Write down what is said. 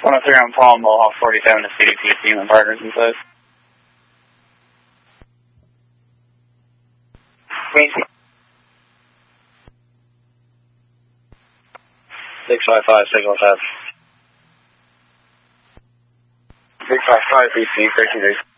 103 on Paul, Mohawk 47 to CDP, and partners in place. 655, signal test. 655, BC, 13 days.